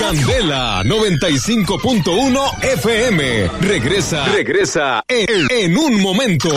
Candela 95.1 FM. Regresa en un momento.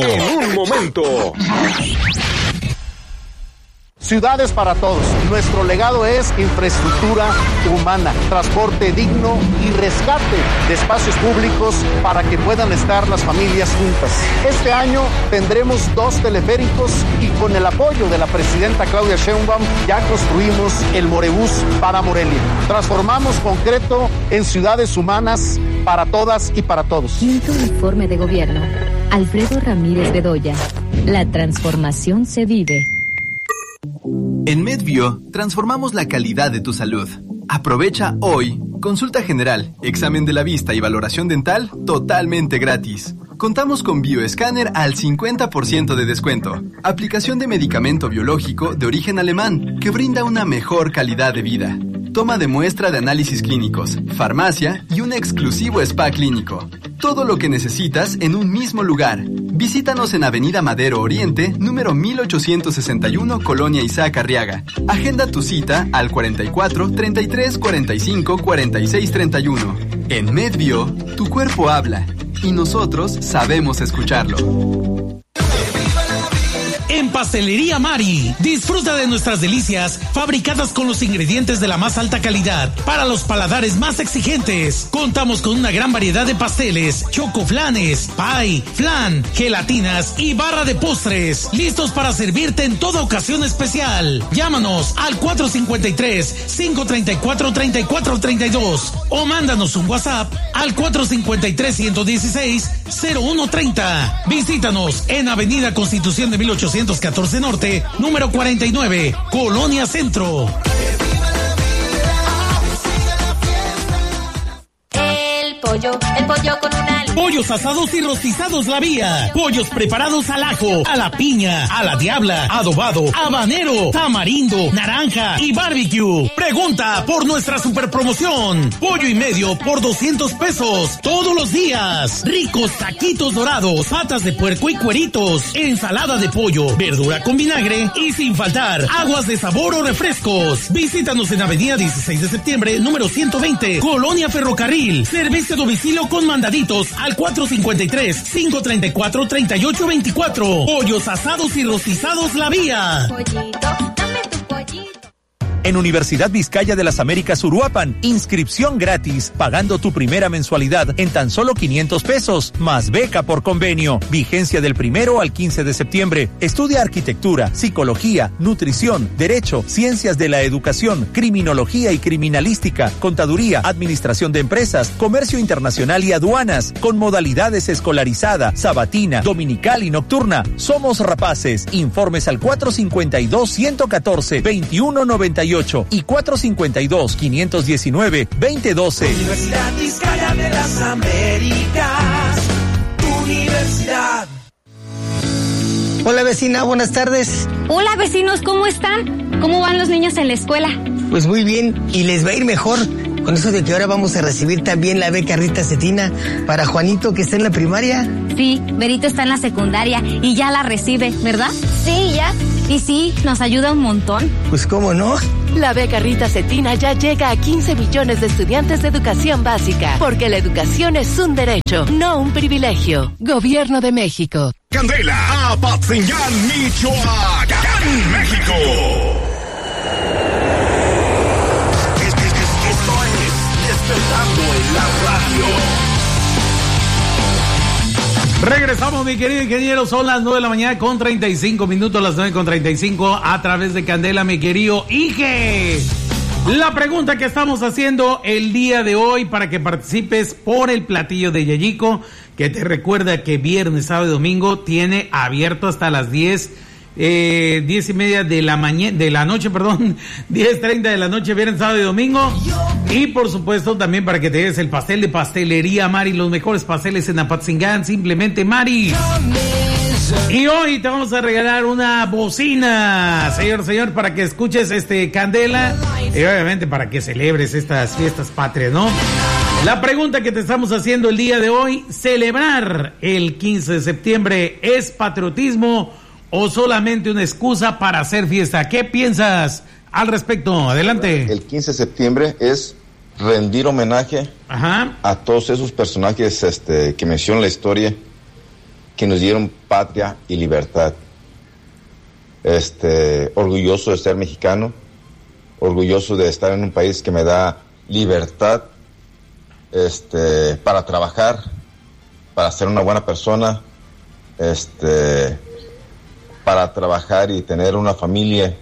Ciudades para todos. Nuestro legado es infraestructura humana, transporte digno y rescate de espacios públicos para que puedan estar las familias juntas. Este año tendremos 2 teleféricos y con el apoyo de la presidenta Claudia Sheinbaum ya construimos el Morebús para Morelia. Transformamos concreto en ciudades humanas para todas y para todos. Quinto informe de gobierno. Alfredo Ramírez Bedoya. La transformación se vive. En MedBio, transformamos la calidad de tu salud. Aprovecha hoy consulta general, examen de la vista y valoración dental totalmente gratis. Contamos con bioescáner al 50% de descuento. Aplicación de medicamento biológico de origen alemán que brinda una mejor calidad de vida. Toma de muestra de análisis clínicos, farmacia y un exclusivo spa clínico. Todo lo que necesitas en un mismo lugar. Visítanos en Avenida Madero Oriente, número 1861, Colonia Isaac Arriaga. Agenda tu cita al 44 33 45 46 31. En MedBio, tu cuerpo habla y nosotros sabemos escucharlo. En Pastelería Mari, disfruta de nuestras delicias fabricadas con los ingredientes de la más alta calidad para los paladares más exigentes. Contamos con una gran variedad de pasteles, chocoflanes, pie, flan, gelatinas y barra de postres, listos para servirte en toda ocasión especial. Llámanos al 453-534-3432 o mándanos un WhatsApp al 453-116-0130. Visítanos en Avenida Constitución de 1814 Norte, número 49, Colonia Centro. El pollo con una... Pollos asados y rostizados La Vía. Pollos preparados al ajo, a la piña, a la diabla, adobado, habanero, tamarindo, naranja y barbecue. Pregunta por nuestra super promoción. Pollo y medio por 200 pesos todos los días. Ricos taquitos dorados, patas de puerco y cueritos, ensalada de pollo, verdura con vinagre y sin faltar aguas de sabor o refrescos. Visítanos en Avenida 16 de septiembre, número 120, Colonia Ferrocarril. Servicio a domicilio con mandaditos al 453-534-3824. Pollos asados y rostizados La Vía. Pollito, dame tu pollito. En Universidad Vizcaya de las Américas Uruapan, inscripción gratis, pagando tu primera mensualidad en tan solo 500 pesos, más beca por convenio. Vigencia del 1 al 15 de septiembre. Estudia arquitectura, psicología, nutrición, derecho, ciencias de la educación, criminología y criminalística, contaduría, administración de empresas, comercio internacional y aduanas, con modalidades escolarizada, sabatina, dominical y nocturna. Somos rapaces. Informes al 452-114-2198 y 452-519-2012. Universidad Vizcaya de las Américas, Universidad. Hola vecina, buenas tardes. Hola vecinos, ¿cómo están? ¿Cómo van los niños en la escuela? Pues muy bien, y les va a ir mejor con eso de que ahora vamos a recibir también la beca Rita Cetina para Juanito, que está en la primaria. Sí, Berito está en la secundaria y ya la recibe, ¿verdad? Sí, ya. Y sí, nos ayuda un montón. Pues cómo no. La beca Rita Cetina ya llega a 15 millones de estudiantes de educación básica, porque la educación es un derecho, no un privilegio. Gobierno de México. Candela, Apatzingán, Michoacán, México. Esto es Despertando en la Radio. Regresamos, mi querido ingeniero, son las 9 de la mañana con 35 minutos, las 9 con 35 a través de Candela, mi querido Ige. La pregunta que estamos haciendo el día de hoy para que participes por el platillo de Yayico, que te recuerda que viernes, sábado y domingo tiene abierto hasta las 10:30 de la mañana, de la noche, 10:30 de la noche, viernes, sábado y domingo. Y por supuesto también para que te des el pastel de Pastelería Mari, los mejores pasteles en Apatzingán, simplemente Mari. Y hoy te vamos a regalar una bocina, señor, para que escuches Candela, y obviamente para que celebres estas fiestas patrias, ¿no? La pregunta que te estamos haciendo el día de hoy: ¿celebrar el 15 de septiembre es patriotismo o solamente una excusa para hacer fiesta? ¿Qué piensas al respecto? Adelante. El 15 de septiembre es rendir homenaje a todos esos personajes que mencionan la historia, que nos dieron patria y libertad. Orgulloso de ser mexicano, orgulloso de estar en un país que me da libertad para trabajar, para ser una buena persona, para trabajar y tener una familia.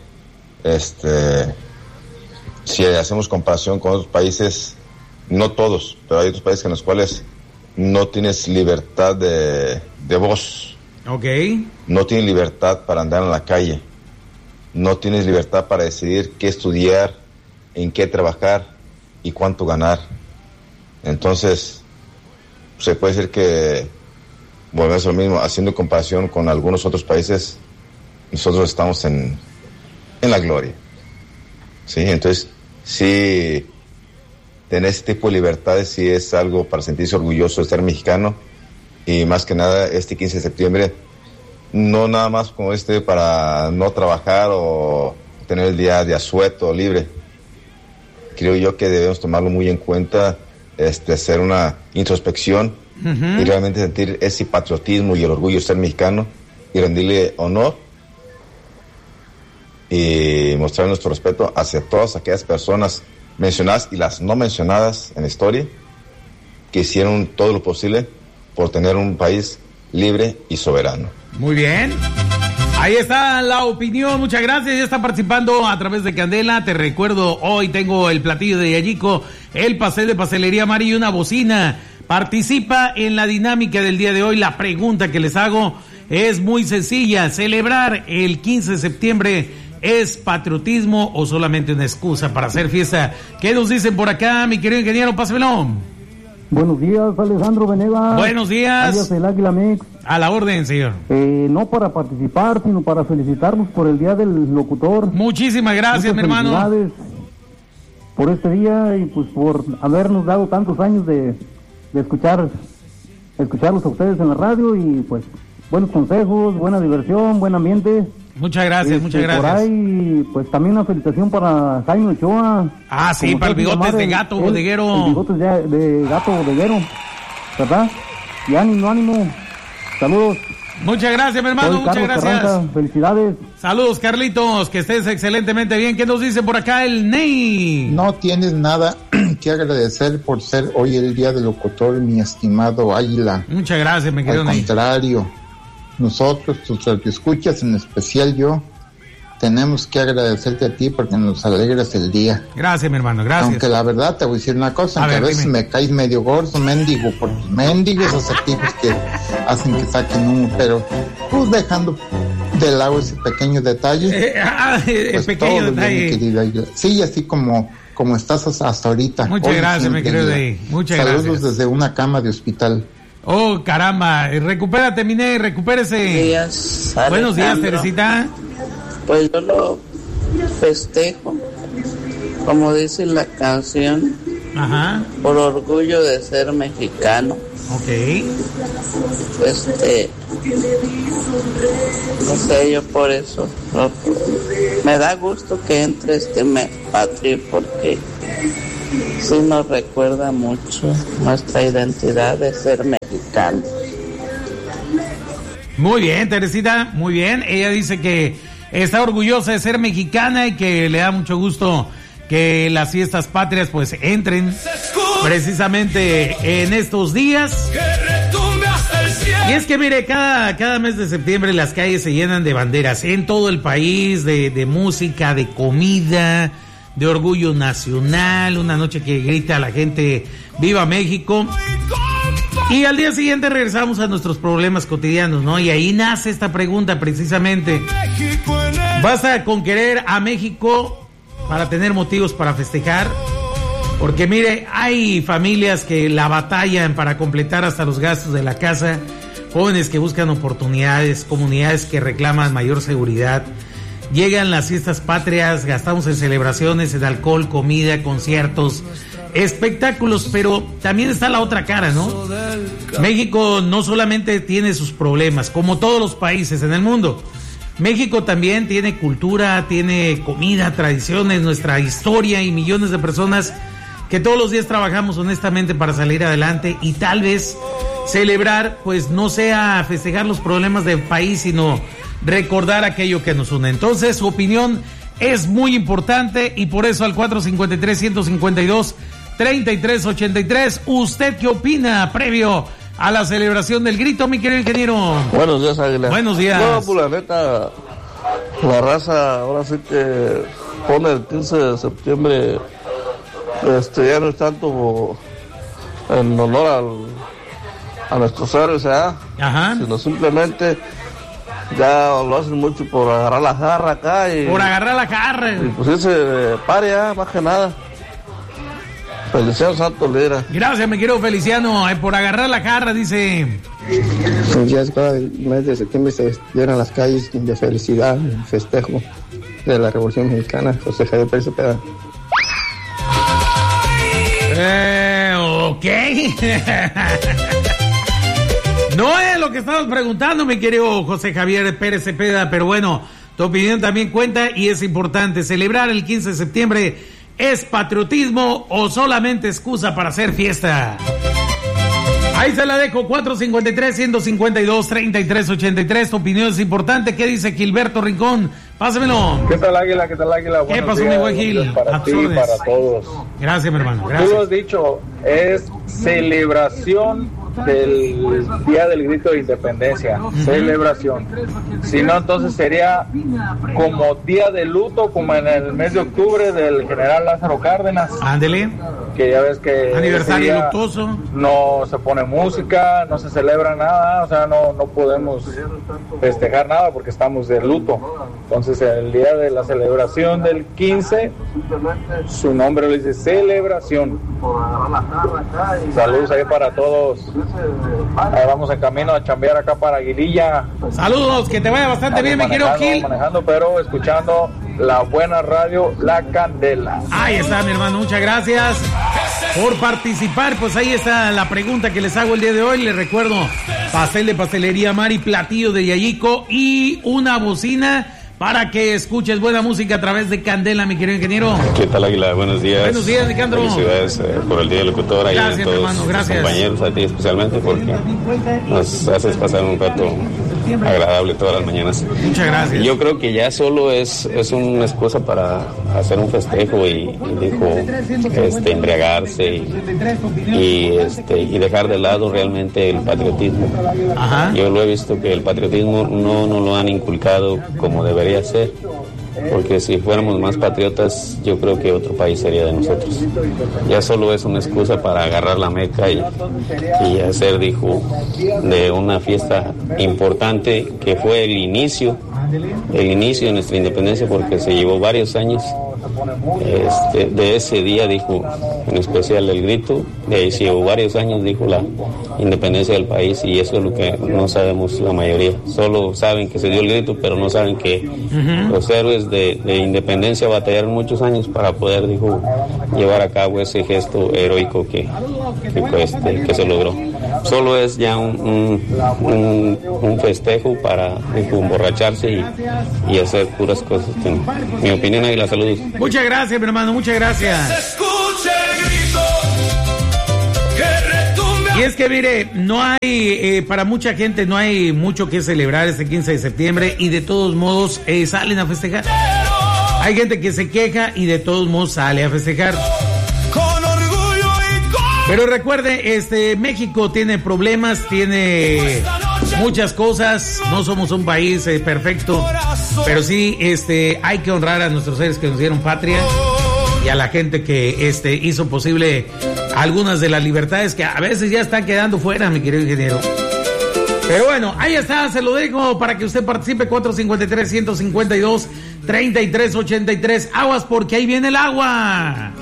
Si hacemos comparación con otros países, no todos, pero hay otros países en los cuales no tienes libertad de voz. Okay. No tienes libertad para andar en la calle. No tienes libertad para decidir qué estudiar, en qué trabajar y cuánto ganar. Entonces, se puede decir que volvemos a lo mismo, haciendo comparación con algunos otros países, nosotros estamos en la gloria. Sí, entonces, sí, tener este tipo de libertades sí es algo para sentirse orgulloso de ser mexicano, y más que nada este 15 de septiembre, no nada más como para no trabajar o tener el día de asueto libre. Creo yo que debemos tomarlo muy en cuenta, hacer una introspección y realmente sentir ese patriotismo y el orgullo de ser mexicano y rendirle honor y mostrar nuestro respeto hacia todas aquellas personas mencionadas y las no mencionadas en la historia, que hicieron todo lo posible por tener un país libre y soberano. Muy bien. Ahí está la opinión, muchas gracias. Ya está participando a través de Candela. Te recuerdo, hoy tengo el platillo de Yayico, el pastel de Pastelería Mari y una bocina. Participa en la dinámica del día de hoy. La pregunta que les hago es muy sencilla. ¿Celebrar el 15 de septiembre es patriotismo o solamente una excusa para hacer fiesta? ¿Qué nos dicen por acá, mi querido ingeniero? Pásamelo. Buenos días, Alejandro Venegas. Buenos días. Alias el Águila Mix. A la orden, señor. No para participar, sino para felicitarnos por el Día del Locutor. Muchísimas gracias, mi hermano. Felicidades por este día y pues por habernos dado tantos años de escucharlos a ustedes en la radio, y pues buenos consejos, buena diversión, buen ambiente. Muchas gracias, muchas gracias. Por ahí, pues también una felicitación para Jaime Ochoa. Ah, sí, para el bigotes de gato bodeguero. El bigotes de gato bodeguero, ¿verdad? Y ánimo. Saludos. Muchas gracias, mi hermano, muchas gracias. Carranza, felicidades. Saludos, Carlitos, que estés excelentemente bien. ¿Qué nos dice por acá el Ney? No tienes nada que agradecer por ser hoy el Día del Locutor, mi estimado Águila. Muchas gracias, mi querido Ney. Al contrario, nosotros, tus radioescuchas, en especial yo, tenemos que agradecerte a ti porque nos alegras el día. Gracias, mi hermano, gracias. Aunque la verdad te voy a decir una cosa, aunque a veces me caes medio gordo, mendigo, por los mendigos acertijos que hacen que saquen uno, pero pues dejando de lado ese pequeño detalle. Pues pequeño detalle. Bien, sí, así como estás hasta ahorita. Muchas gracias, mi querido Ney. Muchas gracias. Saludos desde una cama de hospital. Oh, caramba, recupérate, mi Ney, recupérese. Buenos días, Teresita. Pues yo lo festejo, como dice la canción, por orgullo de ser mexicano. Ok. Pues no sé, yo por eso me da gusto que entre este mes patrio, porque sí nos recuerda mucho nuestra identidad de ser mexicano. Muy bien, Teresita, muy bien. Ella dice que está orgullosa de ser mexicana y que le da mucho gusto que las fiestas patrias pues entren precisamente en estos días. Y es que mire, cada mes de septiembre las calles se llenan de banderas en todo el país, de música, de comida, de orgullo nacional, una noche que grita a la gente ¡Viva México! Y al día siguiente regresamos a nuestros problemas cotidianos, ¿no? Y ahí nace esta pregunta precisamente. ¿Basta con querer a México para tener motivos para festejar? Porque mire, hay familias que la batallan para completar hasta los gastos de la casa, jóvenes que buscan oportunidades, comunidades que reclaman mayor seguridad. Llegan las fiestas patrias, gastamos en celebraciones, en alcohol, comida, conciertos, espectáculos, pero también está la otra cara, ¿no? México no solamente tiene sus problemas, como todos los países en el mundo. México también tiene cultura, tiene comida, tradiciones, nuestra historia y millones de personas que todos los días trabajamos honestamente para salir adelante y tal vez celebrar, pues no sea festejar los problemas del país, sino recordar aquello que nos une. Entonces, su opinión es muy importante y por eso al 453-152-3383. ¿Usted qué opina previo a la celebración del grito, mi querido ingeniero? Buenos días, Águila. Buenos días. No, pues la neta, la raza ahora sí que pone el 15 de septiembre, ya no es tanto en honor a nuestros héroes, sino simplemente ya lo hacen mucho por agarrar la jarra acá. Por agarrar la jarra. Y pues ese paria, más que nada. Feliciano Santos Lira. Gracias, mi querido Feliciano, por agarrar la jarra, dice. Ya cada mes de septiembre se llenan las calles de felicidad, festejo de la Revolución Mexicana. José Javier Pérez Cepeda. Ok. No es lo que estamos preguntando, mi querido José Javier Pérez Cepeda, pero bueno, tu opinión también cuenta y es importante. ¿Celebrar el 15 de septiembre es patriotismo o solamente excusa para hacer fiesta? Ahí se la dejo, 453-152-3383. Tu opinión es importante. ¿Qué dice Gilberto Rincón? Pásamelo. ¿Qué tal, Águila? ¿Qué tal, Águila? ¿Qué pasó, mi buen Gil? Para ti y para todos. Gracias, mi hermano. Gracias. Tú lo has dicho, es celebración del Día del Grito de Independencia. Celebración. Si no, entonces sería como día de luto, como en el mes de octubre del general Lázaro Cárdenas. Ándele. Que ya ves que aniversario luctuoso. No se pone música, no se celebra nada, o sea, no podemos festejar nada porque estamos de luto. Entonces, el día de la celebración del 15, su nombre le dice celebración. Saludos ahí para todos. Ahí vamos en camino a chambear acá para Aguililla. Saludos, que te vaya bastante bien, mi querido Gil. Manejando, pero escuchando la buena radio La Candela. Ahí está, mi hermano, muchas gracias por participar. Pues ahí está la pregunta que les hago el día de hoy. Les recuerdo, pastel de pastelería Mari, platillo de Yayico y una bocina para que escuches buena música a través de Candela, mi querido ingeniero. ¿Qué tal, Águila? Buenos días. Buenos días, Alejandro. Felicidades por el Día del Locutor. Gracias, y a todos hermano, gracias. Los compañeros, a ti especialmente, porque nos haces pasar un rato agradable todas las mañanas. Muchas gracias. Yo creo que ya solo es una excusa para hacer un festejo y embriagarse y dejar de lado realmente el patriotismo. Ajá. Yo lo he visto que el patriotismo no lo han inculcado como debería ser. Porque si fuéramos más patriotas, yo creo que otro país sería de nosotros. Ya solo es una excusa para agarrar la meca y hacer, de una fiesta importante que fue el inicio de nuestra independencia, porque se llevó varios años de ese día, en especial el grito, de ahí se llevó varios años, la independencia del país, y eso es lo que no sabemos la mayoría. Solo saben que se dio el grito, pero no saben que los héroes de independencia batallaron muchos años para poder, llevar a cabo ese gesto heroico que se logró. Solo es ya un festejo para emborracharse y hacer puras cosas. Mi opinión, ahí la saludos. Muchas gracias, mi hermano, muchas gracias. Y es que mire, no hay, para mucha gente no hay mucho que celebrar este 15 de septiembre y de todos modos salen a festejar. Hay gente que se queja y de todos modos sale a festejar. Pero recuerde, México tiene problemas, tiene muchas cosas, no somos un país perfecto, pero sí hay que honrar a nuestros seres que nos dieron patria y a la gente que hizo posible algunas de las libertades que a veces ya están quedando fuera, mi querido ingeniero. Pero bueno, ahí está, se lo dejo para que usted participe, 453-152-3383. Aguas, porque ahí viene el agua.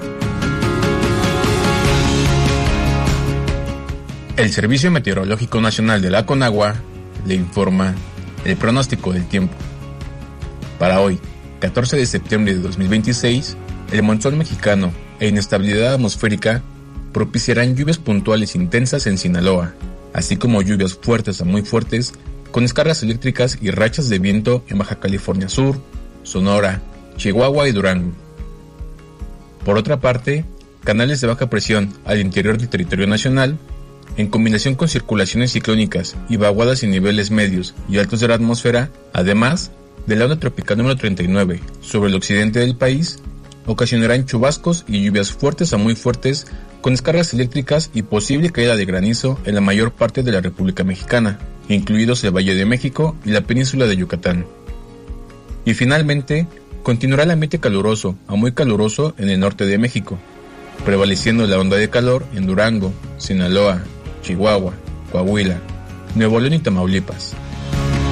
El Servicio Meteorológico Nacional de la Conagua le informa el pronóstico del tiempo. Para hoy, 14 de septiembre de 2026, el monzón mexicano e inestabilidad atmosférica propiciarán lluvias puntuales intensas en Sinaloa, así como lluvias fuertes a muy fuertes con descargas eléctricas y rachas de viento en Baja California Sur, Sonora, Chihuahua y Durango. Por otra parte, canales de baja presión al interior del territorio nacional, en combinación con circulaciones ciclónicas y vaguadas en niveles medios y altos de la atmósfera, además de la onda tropical número 39 sobre el occidente del país, ocasionarán chubascos y lluvias fuertes a muy fuertes con descargas eléctricas y posible caída de granizo en la mayor parte de la República Mexicana, incluidos el Valle de México y la península de Yucatán. Y finalmente, continuará el ambiente caluroso a muy caluroso en el norte de México, prevaleciendo la onda de calor en Durango, Sinaloa, Chihuahua, Coahuila, Nuevo León y Tamaulipas.